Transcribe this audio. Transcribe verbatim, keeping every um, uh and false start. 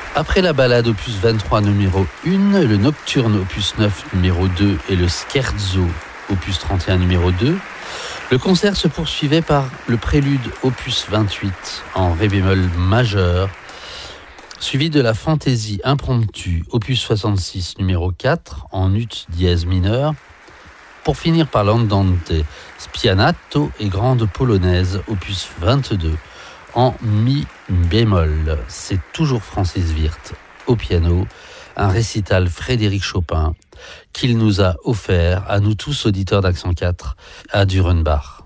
Après la ballade opus vingt-trois numéro un, le nocturne opus neuf numéro deux et le scherzo opus trente et un numéro deux, le concert se poursuivait par le prélude opus vingt-huit en ré bémol majeur, suivi de la fantaisie impromptue opus soixante-six numéro quatre en ut dièse mineur, pour finir par l'andante spianato et grande polonaise opus vingt-deux en mi bémol. C'est toujours Francis Wirth au piano, un récital Frédéric Chopin qu'il nous a offert à nous tous auditeurs d'Accent quatre à Durenbach.